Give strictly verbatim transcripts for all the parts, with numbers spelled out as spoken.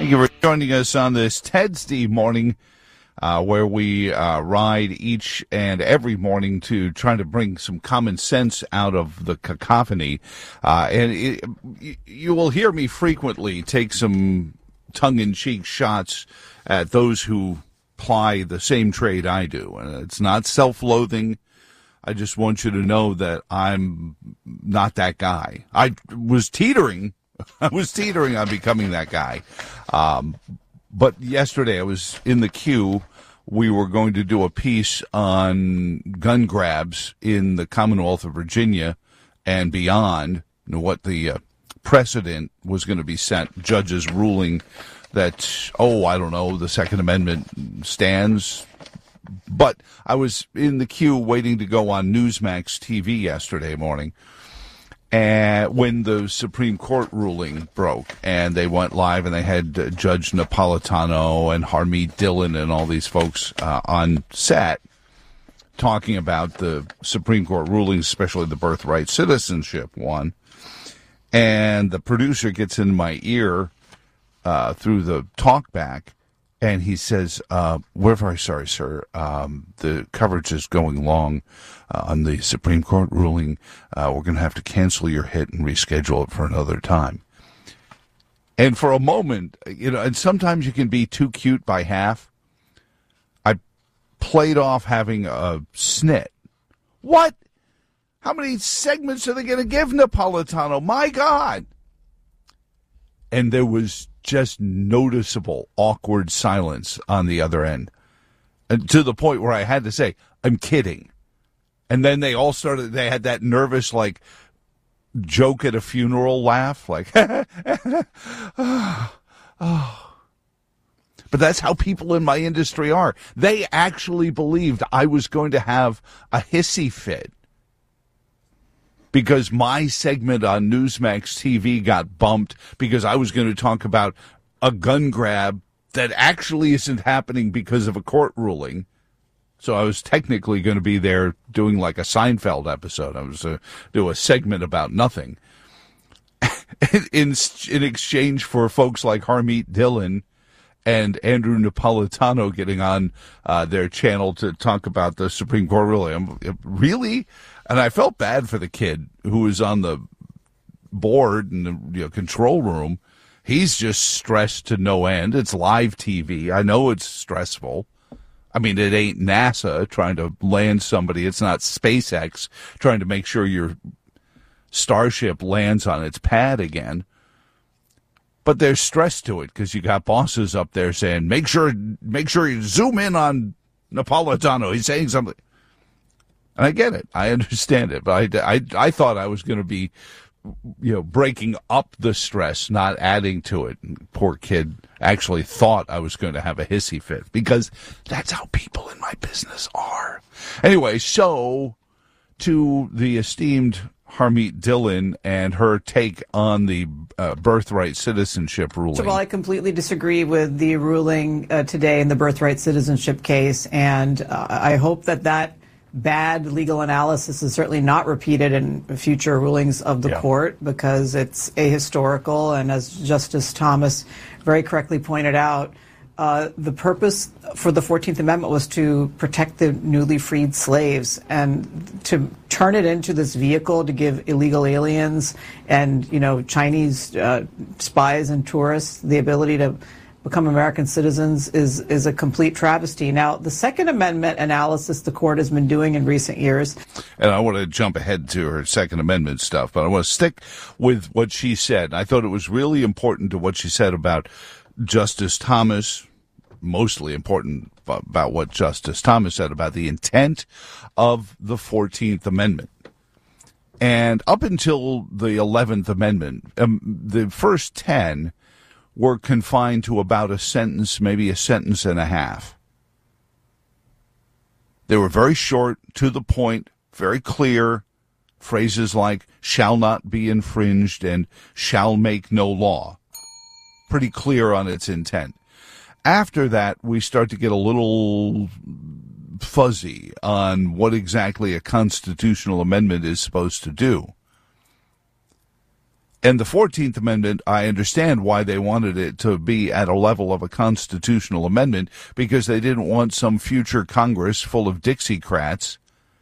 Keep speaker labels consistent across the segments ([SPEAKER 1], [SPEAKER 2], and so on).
[SPEAKER 1] Thank you for joining us on this Tuesday morning, uh, where we uh, ride each and every morning to try to bring some common sense out of the cacophony. Uh, and it, you will hear me frequently take some tongue-in-cheek shots at those who ply the same trade I do. And it's not self-loathing. I just want you to know that I'm not that guy. I was teetering. I was teetering on becoming that guy. Um, but yesterday I was in the queue. We were going to do a piece on gun grabs in the Commonwealth of Virginia and beyond, you know, what the uh, precedent was going to be set, judges ruling that, oh, I don't know, the Second Amendment stands. But I was in the queue waiting to go on Newsmax T V yesterday morning. And when the Supreme Court ruling broke and they went live and they had uh, Judge Napolitano and Harmeet Dillon and all these folks uh, on set talking about the Supreme Court rulings, especially the birthright citizenship one. And the producer gets in my ear uh, through the talkback, and he says, uh, we're very sorry, sir. Um, the coverage is going long uh, on the Supreme Court ruling. Uh, we're going to have to cancel your hit and reschedule it for another time. And for a moment, you know, and sometimes you can be too cute by half. I played off having a snit. What? How many segments are they going to give Napolitano? My God. And there was just noticeable awkward silence on the other end, and to the point where I had to say, I'm kidding. And then they all started, they had that nervous, like, joke at a funeral laugh, like, oh, oh. But that's how people in my industry are. They actually believed I was going to have a hissy fit because my segment on Newsmax T V got bumped because I was going to talk about a gun grab that actually isn't happening because of a court ruling. So I was technically going to be there doing like a Seinfeld episode. I was going to do a segment about nothing. in, in exchange for folks like Harmeet Dillon and Andrew Napolitano getting on uh, their channel to talk about the Supreme Court ruling. Really? And I felt bad for the kid who was on the board in the you know, control room. He's just stressed to no end. It's live T V. I know it's stressful. I mean, it ain't NASA trying to land somebody. It's not SpaceX trying to make sure your Starship lands on its pad again. But there's stress to it because you got bosses up there saying, make sure, make sure you zoom in on Napolitano. He's saying something. And I get it. I understand it. But I, I, I thought I was going to be, you know, breaking up the stress, not adding to it. And poor kid actually thought I was going to have a hissy fit because that's how people in my business are. Anyway, so to the esteemed Harmeet Dillon and her take on the uh, birthright citizenship ruling.
[SPEAKER 2] So, well, I completely disagree with the ruling uh, today in the birthright citizenship case, and uh, I hope that that bad legal analysis is certainly not repeated in future rulings of the yeah. court, because it's ahistorical, and as Justice Thomas very correctly pointed out, uh, the purpose for the fourteenth Amendment was to protect the newly freed slaves, and to turn it into this vehicle to give illegal aliens and, you know, Chinese uh, spies and tourists the ability to become American citizens is is a complete travesty. Now, the Second Amendment analysis the court has been doing in recent years.
[SPEAKER 1] And I want to jump ahead to her Second Amendment stuff, but I want to stick with what she said. I thought it was really important to what she said about Justice Thomas, mostly important about what Justice Thomas said about the intent of the fourteenth Amendment. And up until the eleventh Amendment, um, the first ten were confined to about a sentence, maybe a sentence and a half. They were very short, to the point, very clear. Phrases like shall not be infringed and shall make no law. Pretty clear on its intent. After that, we start to get a little fuzzy on what exactly a constitutional amendment is supposed to do. And the fourteenth Amendment, I understand why they wanted it to be at a level of a constitutional amendment, because they didn't want some future Congress full of Dixiecrats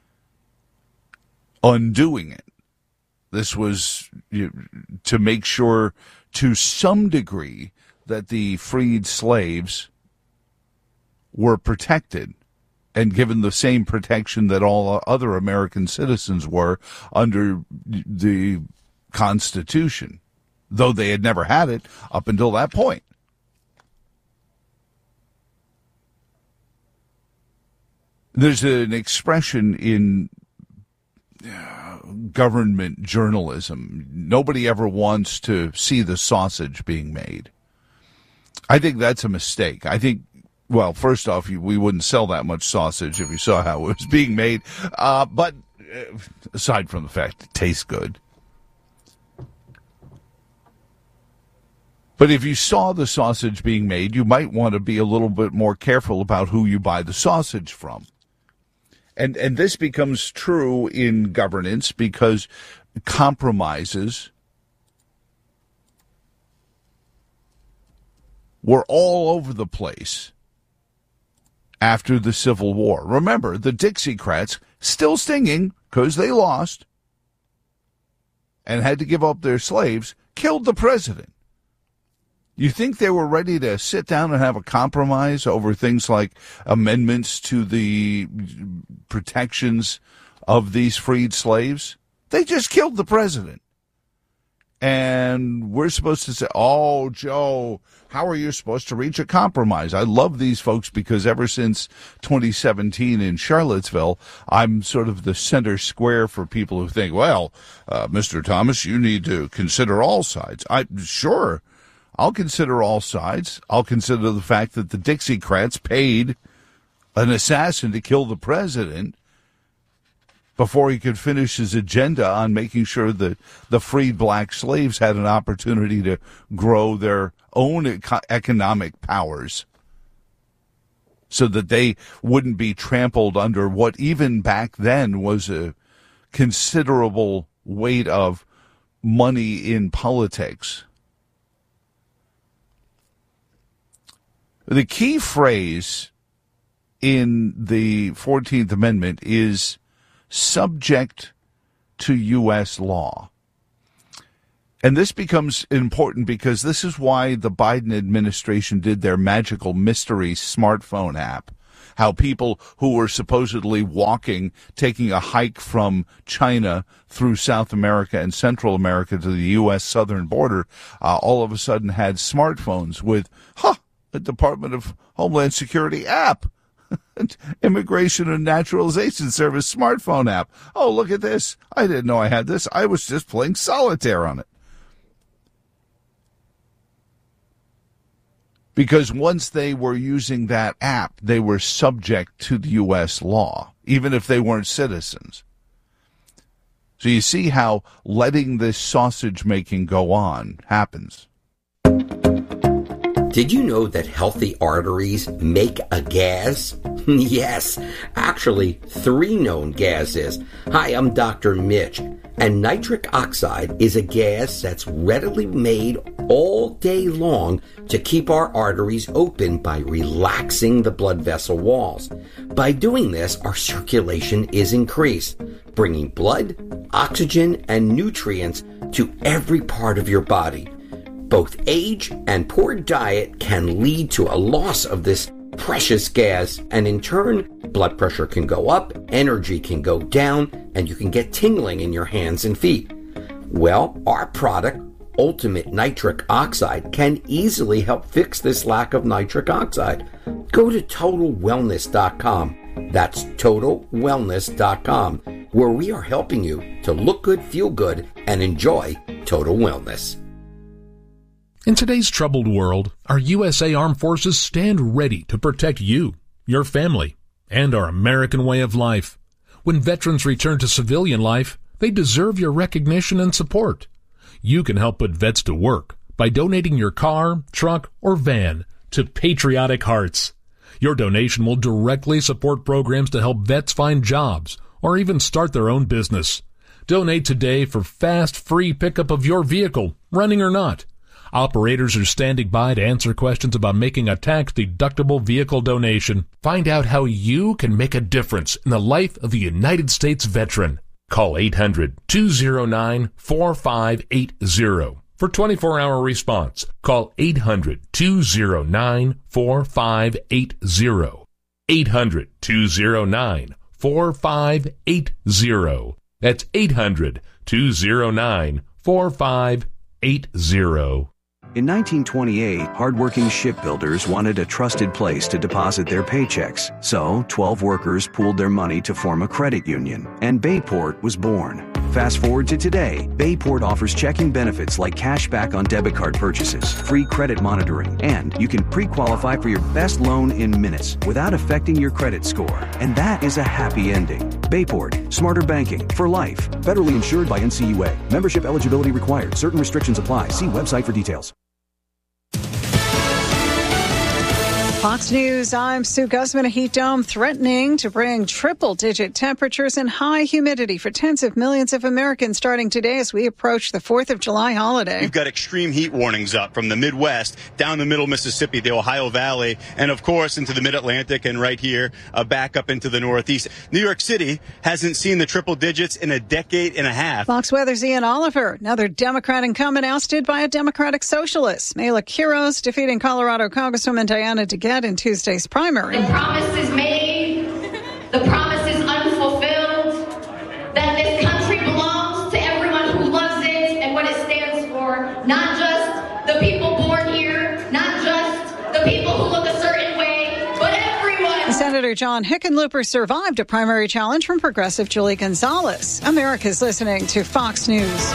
[SPEAKER 1] undoing it. This was you, to make sure to some degree that the freed slaves were protected and given the same protection that all other American citizens were under the Constitution, though they had never had it up until that point. There's an expression in uh, government journalism: nobody ever wants to see the sausage being made. I think that's a mistake. I think, well, first off, we wouldn't sell that much sausage if you saw how it was being made. Uh, but uh, aside from the fact it tastes good. But if you saw the sausage being made, you might want to be a little bit more careful about who you buy the sausage from. And and this becomes true in governance because compromises were all over the place after the Civil War. Remember, the Dixiecrats, still stinging because they lost and had to give up their slaves, killed the president. You think they were ready to sit down and have a compromise over things like amendments to the protections of these freed slaves? They just killed the president. And we're supposed to say, oh, Joe, how are you supposed to reach a compromise? I love these folks because ever since twenty seventeen in Charlottesville, I'm sort of the center square for people who think, well, uh, Mister Thomas, you need to consider all sides. I sure. I'll consider all sides. I'll consider the fact that the Dixiecrats paid an assassin to kill the president before he could finish his agenda on making sure that the freed black slaves had an opportunity to grow their own eco- economic powers so that they wouldn't be trampled under what even back then was a considerable weight of money in politics. The key phrase in the fourteenth Amendment is subject to U S law. And this becomes important because this is why the Biden administration did their magical mystery smartphone app. How people who were supposedly walking, taking a hike from China through South America and Central America to the U S southern border, uh, all of a sudden had smartphones with, huh, a Department of Homeland Security app. Immigration and Naturalization Service smartphone app. Oh, look at this. I didn't know I had this. I was just playing solitaire on it. Because once they were using that app, they were subject to the U S law, even if they weren't citizens. So you see how letting this sausage making go on happens.
[SPEAKER 3] Did you know that healthy arteries make a gas? Yes, actually three known gases. Hi, I'm Doctor Mitch, and nitric oxide is a gas that's readily made all day long to keep our arteries open by relaxing the blood vessel walls. By doing this, our circulation is increased, bringing blood, oxygen, and nutrients to every part of your body. Both age and poor diet can lead to a loss of this precious gas, and in turn, blood pressure can go up, energy can go down, and you can get tingling in your hands and feet. Well, our product, Ultimate Nitric Oxide, can easily help fix this lack of nitric oxide. Go to total wellness dot com. That's total wellness dot com, where we are helping you to look good, feel good, and enjoy total wellness.
[SPEAKER 4] In today's troubled world, our U S A Armed Forces stand ready to protect you, your family, and our American way of life. When veterans return to civilian life, they deserve your recognition and support. You can help put vets to work by donating your car, truck, or van to Patriotic Hearts. Your donation will directly support programs to help vets find jobs or even start their own business. Donate today for fast, free pickup of your vehicle, running or not. Operators are standing by to answer questions about making a tax-deductible vehicle donation. Find out how you can make a difference in the life of a United States veteran. Call eight hundred, two oh nine, four five eight oh for twenty-four hour response. Call eight hundred, two oh nine, four five eight oh. eight hundred, two oh nine, four five eight oh. That's eight hundred, two oh nine, four five eight oh.
[SPEAKER 5] In nineteen twenty-eight, hardworking shipbuilders wanted a trusted place to deposit their paychecks. So, twelve workers pooled their money to form a credit union, and Bayport was born. Fast forward to today, Bayport offers checking benefits like cash back on debit card purchases, free credit monitoring, and you can pre-qualify for your best loan in minutes without affecting your credit score. And that is a happy ending. Bayport, smarter banking for life. Federally insured by N C U A. Membership eligibility required. Certain restrictions apply. See website for details.
[SPEAKER 6] Fox News, I'm Sue Guzman. A heat dome threatening to bring triple-digit temperatures and high humidity for tens of millions of Americans starting today as we approach the fourth of July holiday.
[SPEAKER 7] We've got extreme heat warnings up from the Midwest down the middle Mississippi, the Ohio Valley, and, of course, into the Mid-Atlantic and right here uh, back up into the Northeast. New York City hasn't seen the triple digits in a decade and a half.
[SPEAKER 6] Fox Weather's Ian Oliver, another Democrat incumbent ousted by a Democratic socialist. Mela Quiros defeating Colorado Congresswoman Diana DeGette in Tuesday's primary.
[SPEAKER 8] The promise is made, the promise is unfulfilled, that this country belongs to everyone who loves it and what it stands for, not just the people born here, not just the people who look a certain way, but everyone.
[SPEAKER 6] Senator John Hickenlooper survived a primary challenge from progressive Julie Gonzalez. America's listening to Fox News.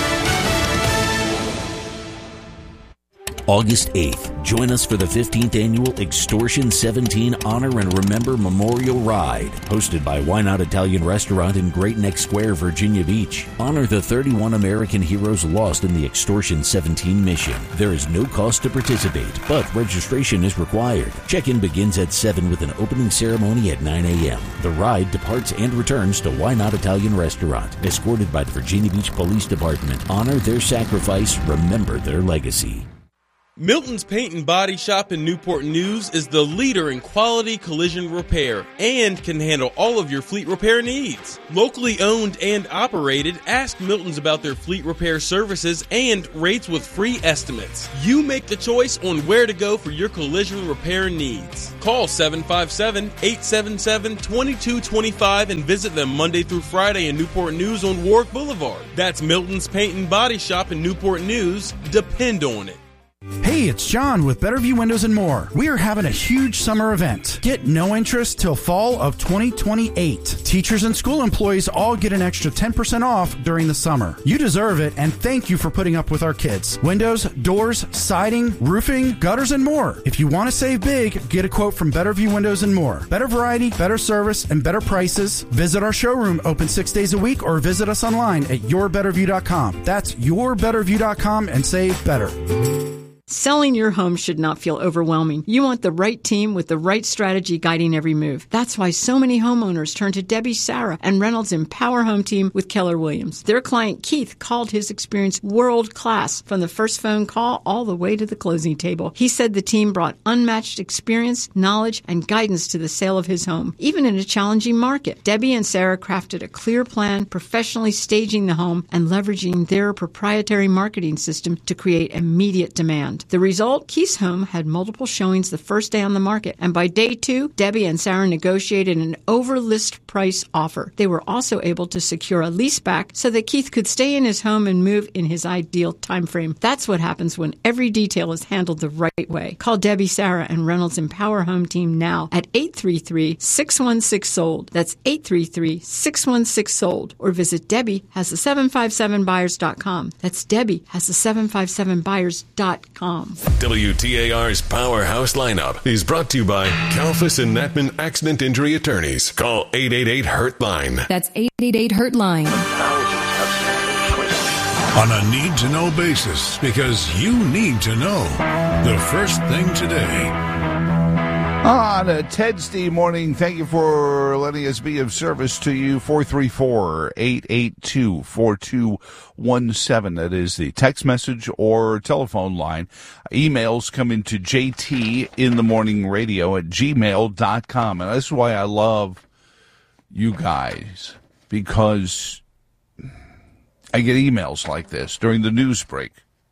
[SPEAKER 9] August eighth, join us for the fifteenth Annual Extortion seventeen Honor and Remember Memorial Ride, hosted by Why Not Italian Restaurant in Great Neck Square, Virginia Beach. Honor the thirty-one American heroes lost in the Extortion seventeen mission. There is no cost to participate, but registration is required. Check-in begins at seven with an opening ceremony at nine a.m. The ride departs and returns to Why Not Italian Restaurant, escorted by the Virginia Beach Police Department. Honor their sacrifice, remember their legacy.
[SPEAKER 10] Milton's Paint and Body Shop in Newport News is the leader in quality collision repair and can handle all of your fleet repair needs. Locally owned and operated, ask Milton's about their fleet repair services and rates with free estimates. You make the choice on where to go for your collision repair needs. Call seven five seven, eight seven seven, two two two five and visit them Monday through Friday in Newport News on Warwick Boulevard. That's Milton's Paint and Body Shop in Newport News. Depend on it.
[SPEAKER 11] Hey, it's John with Better View Windows and More. We are having a huge summer event. Get no interest till fall of twenty twenty-eight. Teachers and school employees all get an extra ten percent off during the summer. You deserve it, and thank you for putting up with our kids. Windows, doors, siding, roofing, gutters, and more. If you want to save big, get a quote from Better View Windows and More. Better variety, better service, and better prices. Visit our showroom open six days a week or visit us online at your better view dot com. That's your better view dot com and save better.
[SPEAKER 12] Selling your home should not feel overwhelming. You want the right team with the right strategy guiding every move. That's why so many homeowners turn to Debbie Sarah and Reynolds Empower Home Team with Keller Williams. Their client Keith called his experience world class from the first phone call all the way to the closing table. He said the team brought unmatched experience, knowledge, and guidance to the sale of his home, even in a challenging market. Debbie and Sarah crafted a clear plan, professionally staging the home and leveraging their proprietary marketing system to create immediate demand. The result, Keith's home had multiple showings the first day on the market, and by day two, Debbie and Sarah negotiated an over-list price offer. They were also able to secure a lease back so that Keith could stay in his home and move in his ideal time frame. That's what happens when every detail is handled the right way. Call Debbie, Sarah, and Reynolds Empower Home Team now at eight three three, six one six, sold. That's eight three three, six one six, sold. Or visit Debbie has the seven five seven buyers dot com. That's Debbie has the seven five seven buyers dot com.
[SPEAKER 13] W T A R's Powerhouse Lineup is brought to you by Kalfas and Natman Accident Injury Attorneys. Call eight eight eight, hurt line.
[SPEAKER 14] That's eight eight eight, hurt line.
[SPEAKER 15] On a need-to-know basis, because you need to know. The first thing today.
[SPEAKER 1] On a Tedsday morning, thank you for letting us be of service to you. four three four, eight eight two, four two one seven. That is the text message or telephone line. Emails come into J T in the morning radio at gmail dot com. And that's why I love you guys, because I get emails like this during the news break.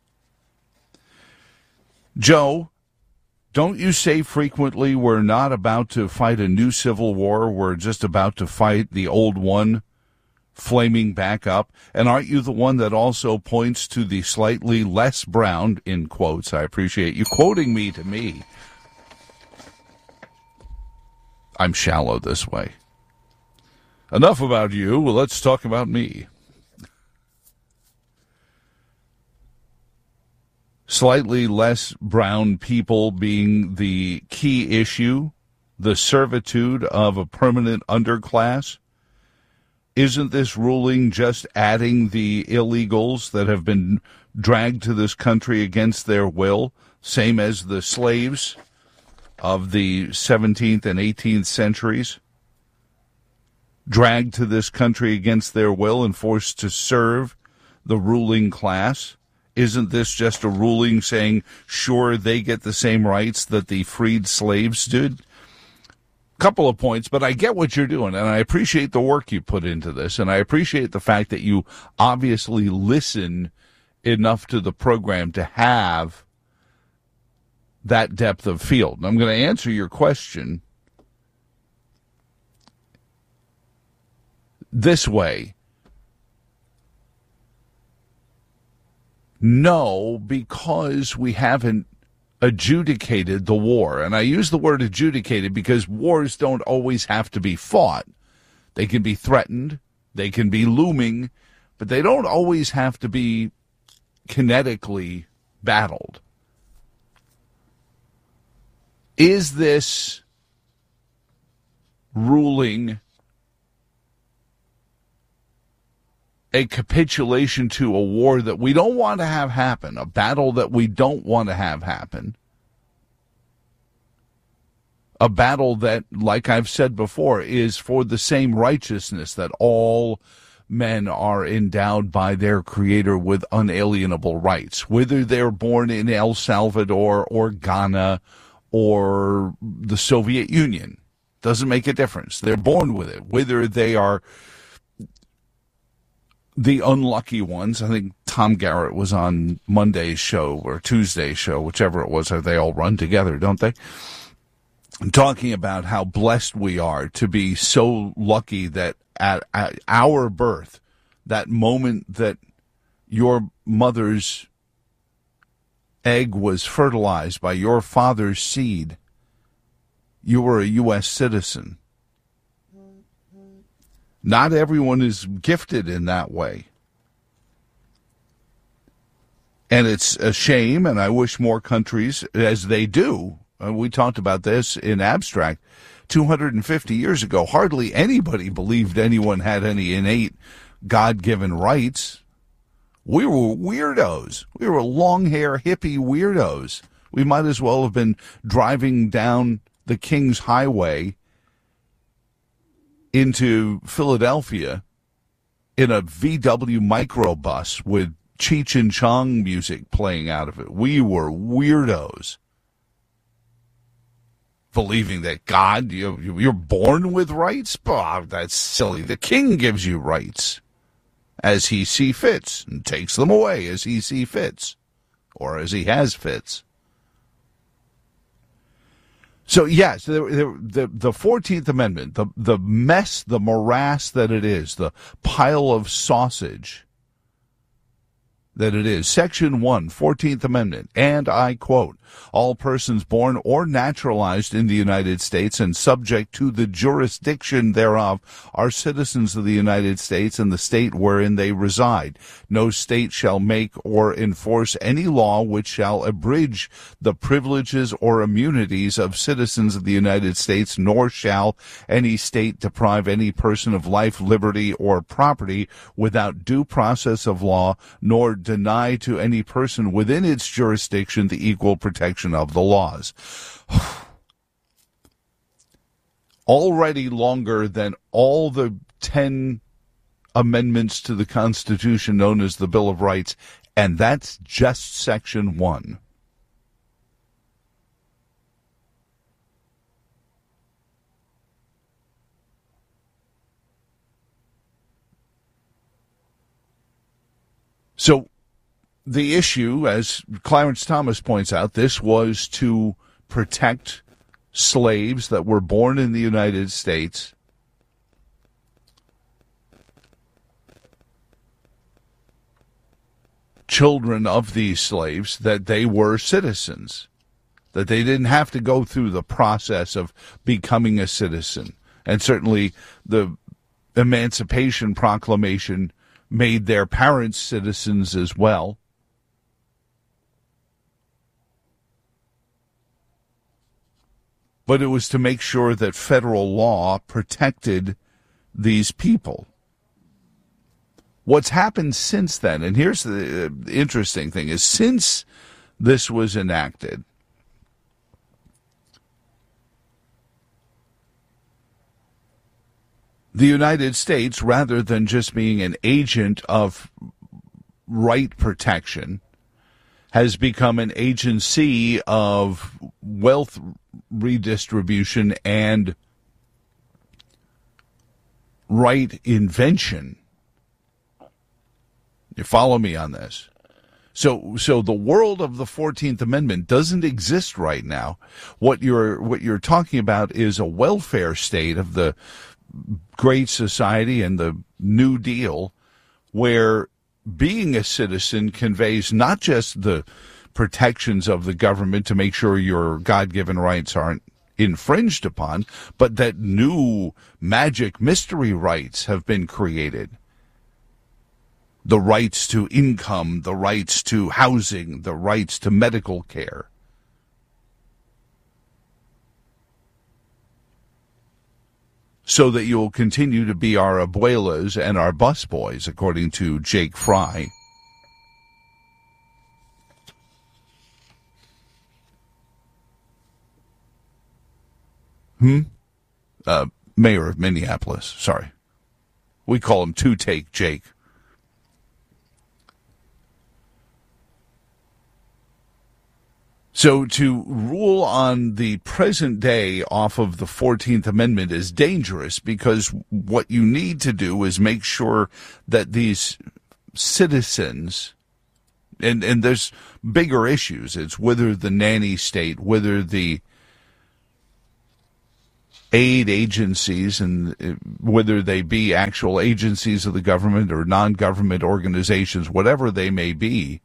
[SPEAKER 1] Joe, don't you say frequently we're not about to fight a new civil war, we're just about to fight the old one flaming back up? And aren't you the one that also points to the slightly less brown, in quotes, I appreciate you quoting me to me. I'm shallow this way. Enough about you, well, let's talk about me. Slightly less brown people being the key issue, the servitude of a permanent underclass. Isn't this ruling just adding the illegals that have been dragged to this country against their will, same as the slaves of the seventeenth and eighteenth centuries, dragged to this country against their will and forced to serve the ruling class? Isn't this just a ruling saying, sure, they get the same rights that the freed slaves did? Couple of points, but I get what you're doing, and I appreciate the work you put into this, and I appreciate the fact that you obviously listen enough to the program to have that depth of field. And I'm going to answer your question this way. No, because we haven't adjudicated the war. And I use the word adjudicated because wars don't always have to be fought. They can be threatened, they can be looming, but they don't always have to be kinetically battled. Is this ruling a capitulation to a war that we don't want to have happen, a battle that we don't want to have happen, a battle that, like I've said before, is for the same righteousness that all men are endowed by their Creator with unalienable rights, whether they're born in El Salvador or Ghana or the Soviet Union. Doesn't make a difference. They're born with it, whether they are the unlucky ones. I think Tom Garrett was on Monday's show or Tuesday's show, whichever it was. They all run together, don't they? Talking about how blessed we are to be so lucky that at, at our birth, that moment that your mother's egg was fertilized by your father's seed, you were a U S citizen. Not everyone is gifted in that way. And it's a shame, and I wish more countries, as they do, and we talked about this in abstract, two hundred fifty years ago, hardly anybody believed anyone had any innate God-given rights. We were weirdos. We were long-hair hippie weirdos. We might as well have been driving down the King's Highway into Philadelphia in a V W microbus with Cheech and Chong music playing out of it. We were weirdos. Believing that God, you, you're born with rights? Oh, that's silly. The king gives you rights as he see fits and takes them away as he see fits or as he has fits. So, yes, the, the, the fourteenth Amendment, the, the mess, the morass that it is, the pile of sausage that it is. Section one, fourteenth Amendment, and I quote, all persons born or naturalized in the United States and subject to the jurisdiction thereof are citizens of the United States and the state wherein they reside. No state shall make or enforce any law which shall abridge the privileges or immunities of citizens of the United States, nor shall any state deprive any person of life, liberty, or property without due process of law, nor deny to any person within its jurisdiction the equal protection of the laws. already longer than all the ten amendments to the Constitution known as the Bill of Rights, and that's just Section one. So the issue, as Clarence Thomas points out, this was to protect slaves that were born in the United States children of these slaves, that they were citizens, that they didn't have to go through the process of becoming a citizen. And certainly the Emancipation Proclamation made their parents citizens as well. But it was to make sure that federal law protected these people. What's happened since then, and here's the interesting thing, is since this was enacted, the United States, rather than just being an agent of right protection, has become an agency of wealth redistribution and right invention. You follow me on this? So, so the world of the fourteenth Amendment doesn't exist right now. What you're, what you're talking about is a welfare state of the Great Society and the New Deal, where being a citizen conveys not just the protections of the government to make sure your God-given rights aren't infringed upon, but that new magic mystery rights have been created. The rights to income, the rights to housing, the rights to medical care. So that you will continue to be our abuelas and our busboys, according to Jake Fry. Hmm? Uh, mayor of Minneapolis, sorry. We call him Two-Take Jake. So to rule on the present day off of the fourteenth Amendment is dangerous, because what you need to do is make sure that these citizens, and, and there's bigger issues. It's whether the nanny state, whether the aid agencies, and whether they be actual agencies of the government or non-government organizations, whatever they may be,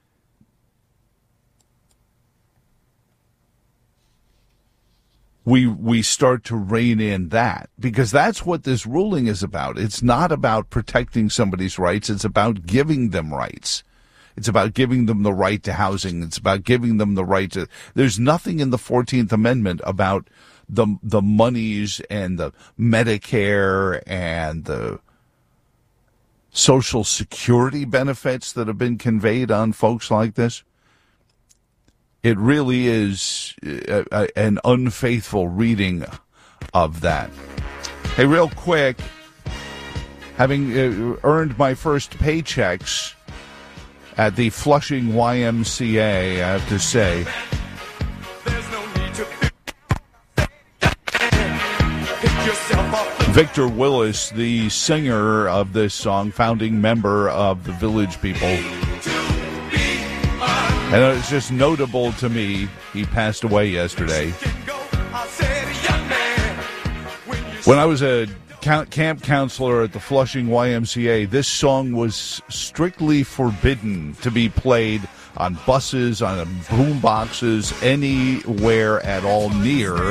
[SPEAKER 1] we we start to rein in that, because that's what this ruling is about. It's not about protecting somebody's rights. It's about giving them rights. It's about giving them the right to housing. It's about giving them the right to... There's nothing in the fourteenth Amendment about the the monies and the Medicare and the Social Security benefits that have been conveyed on folks like this. It really is a, a, an unfaithful reading of that. Hey, real quick, having uh, earned my first paychecks at the Flushing Y M C A, I have to say, Victor Willis, the singer of this song, founding member of the Village People, and it's just notable to me, he passed away yesterday. When I was a camp counselor at the Flushing Y M C A, this song was strictly forbidden to be played on buses, on boom boxes, anywhere at all near.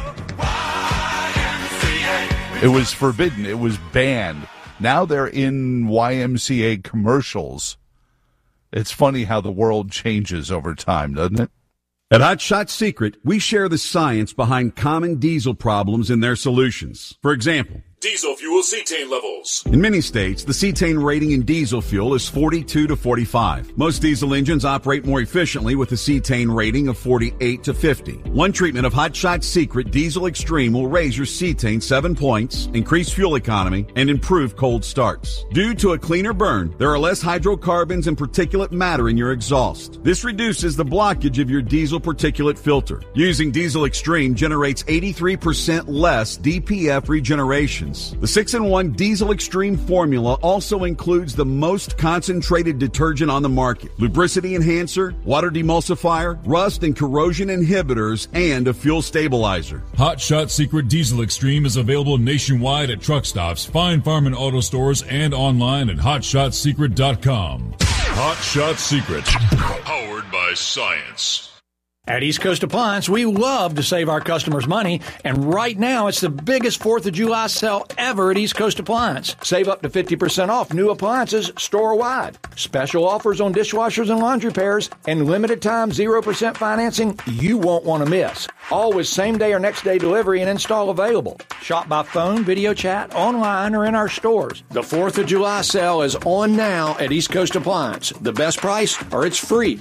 [SPEAKER 1] It was forbidden. It was banned. Now they're in Y M C A commercials. It's funny how the world changes over time, doesn't it?
[SPEAKER 15] At Hot Shot Secret, we share the science behind common diesel problems and their solutions. For example, Diesel fuel cetane levels.
[SPEAKER 16] In many states, the cetane rating in diesel fuel is forty-two to forty-five. Most diesel engines operate more efficiently with a cetane rating of forty-eight to fifty. One treatment of Hot Shot Secret Diesel Extreme will raise your cetane seven points, increase fuel economy, and improve cold starts. Due to a cleaner burn, there are less hydrocarbons and particulate matter in your exhaust. This reduces the blockage of your diesel particulate filter. Using Diesel Extreme generates eighty-three percent less D P F regeneration. The six in one Diesel Extreme formula also includes the most concentrated detergent on the market, lubricity enhancer, water demulsifier, rust and corrosion inhibitors, and a fuel stabilizer.
[SPEAKER 15] Hot Shot Secret Diesel Extreme is available nationwide at truck stops, Fine Farm and auto stores, and online at hot shot secret dot com. Hot Shot Secret, powered by science.
[SPEAKER 17] At East Coast Appliance, we love to save our customers money, and right now it's the biggest fourth of July sale ever at East Coast Appliance. Save up to fifty percent off new appliances store-wide. Special offers on dishwashers and laundry pairs, and limited time zero percent financing you won't want to miss. Always same-day or next-day delivery and install available. Shop by phone, video chat, online, or in our stores. The fourth of July sale is on now at East Coast Appliance. The best price, or it's free.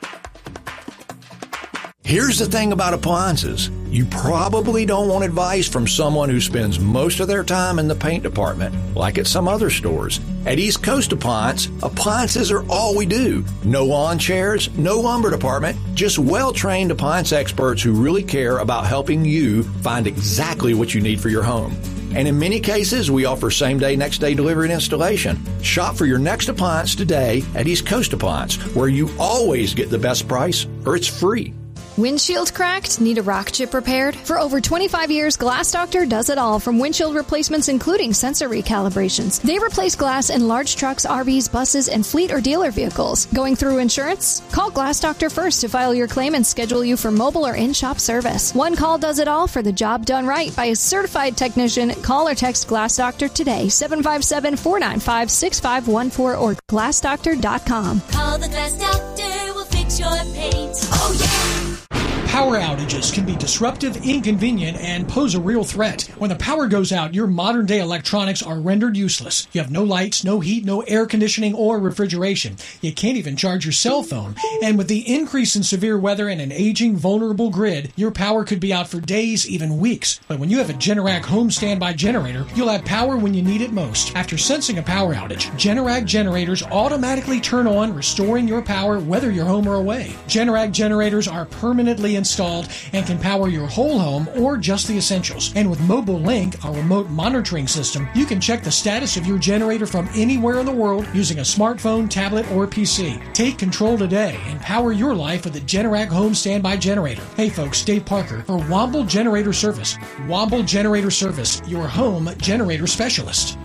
[SPEAKER 17] Here's the thing about appliances. You probably don't want advice from someone who spends most of their time in the paint department, like at some other stores. At East Coast Appliance, appliances are all we do. No lawn chairs, no lumber department, just well-trained appliance experts who really care about helping you find exactly what you need for your home. And in many cases, we offer same-day, next-day delivery and installation. Shop for your next appliance today at East Coast Appliance, where you always get the best price, or it's free.
[SPEAKER 14] Windshield cracked? Need a rock chip repaired? For over twenty-five years, Glass Doctor does it all, from windshield replacements including sensor recalibrations. They replace glass in large trucks, R Vs, buses, and fleet or dealer vehicles. Going through insurance? Call Glass Doctor first to file your claim and schedule you for mobile or in-shop service. One call does it all for the job done right by a certified technician. Call or text Glass Doctor today, seven five seven, four nine five, six five one four or glass doctor dot com.
[SPEAKER 18] Call the Glass Doctor, we'll fix your paint. Oh, yeah!
[SPEAKER 19] Power outages can be disruptive, inconvenient, and pose a real threat. When the power goes out, your modern-day electronics are rendered useless. You have no lights, no heat, no air conditioning or refrigeration. You can't even charge your cell phone. And with the increase in severe weather and an aging, vulnerable grid, your power could be out for days, even weeks. But when you have a Generac home standby generator, you'll have power when you need it most. After sensing a power outage, Generac generators automatically turn on, restoring your power whether you're home or away. Generac generators are permanently installed and can power your whole home or just the essentials. And with Mobile Link, our remote monitoring system, you can check the status of your generator from anywhere in the world using a smartphone, tablet, or P C. Take control today and power your life with a Generac home standby generator. Hey folks, Dave Parker for Womble Generator Service. Womble Generator Service, your home generator specialist.